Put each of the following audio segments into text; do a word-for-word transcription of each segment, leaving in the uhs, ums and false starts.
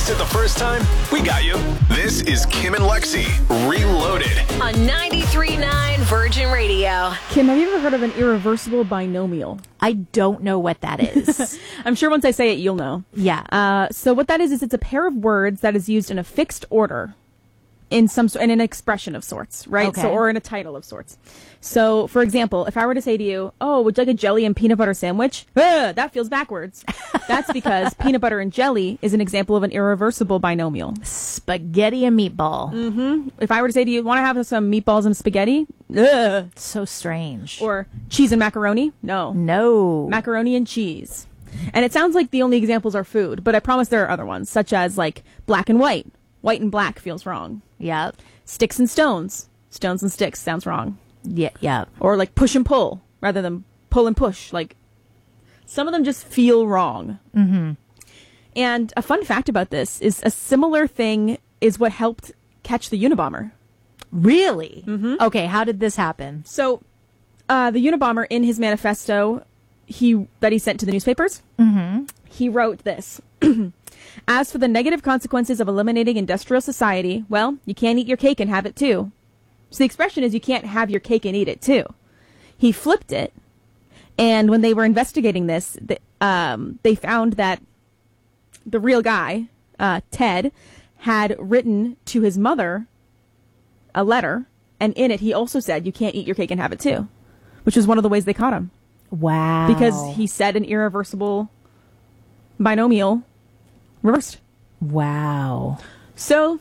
missed it the first time, we got you. This is Kim and Lexi Reloaded on ninety-three point nine Virgin Radio. Kim, have you ever heard of an irreversible binomial? I don't know what that is. I'm sure once I say it, you'll know. Yeah. Uh, so what that is, is it's a pair of words that is used in a fixed order in some in an expression of sorts, right? Okay. So, or in a title of sorts. So, for example, if I were to say to you, oh, would you like a jelly and peanut butter sandwich? Ugh, that feels backwards. That's because peanut butter and jelly is an example of an irreversible binomial. Spaghetti and meatball. Mm-hmm. If I were to say to you, want to have some meatballs and spaghetti? Ugh. So strange. Or cheese and macaroni? No. No. Macaroni and cheese. And it sounds like the only examples are food, but I promise there are other ones, such as like black and white. White and black feels wrong. Yeah. Sticks and stones. Stones and sticks sounds wrong. Yeah, yeah. Or like push and pull rather than pull and push. Like some of them just feel wrong. Mm-hmm. And a fun fact about this is a similar thing is what helped catch the Unabomber. Really? Mm-hmm. Okay, how did this happen? So uh, the Unabomber, in his manifesto he that he sent to the newspapers, mm-hmm. he wrote this. As for the negative consequences of eliminating industrial society, well, you can't eat your cake and have it too. So the expression is you can't have your cake and eat it too. He flipped it, and when they were investigating this, the, um, they found that the real guy, uh, Ted, had written to his mother a letter, and in it he also said you can't eat your cake and have it too, which was one of the ways they caught him. Wow. Because he said an irreversible binomial reversed. Wow. So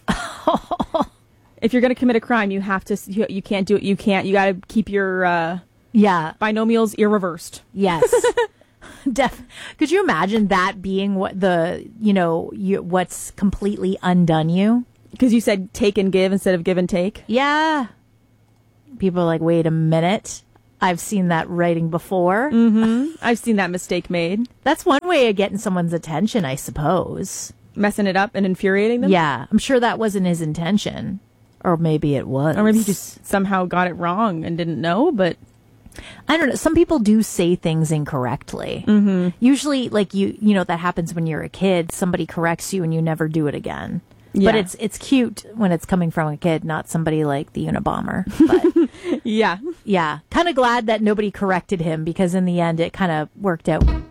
if you're going to commit a crime, you have to, you, you can't do it. You can't, you got to keep your uh, yeah binomials irreversed. Yes. Def- Could you imagine that being what the, you know, you, what's completely undone you? Because you said take and give instead of give and take. Yeah. People are like, wait a minute. I've seen that writing before. Mm-hmm. I've seen that mistake made. That's one way of getting someone's attention, I suppose. Messing it up and infuriating them? Yeah. I'm sure that wasn't his intention. Or maybe it was. Or maybe he just somehow got it wrong and didn't know, but... I don't know. Some people do say things incorrectly. Mm-hmm. Usually, like, you you know, that happens when you're a kid. Somebody corrects you and you never do it again. Yeah. But it's it's cute when it's coming from a kid, not somebody like the Unabomber. But yeah. Yeah. Kind of glad that nobody corrected him because in the end it kind of worked out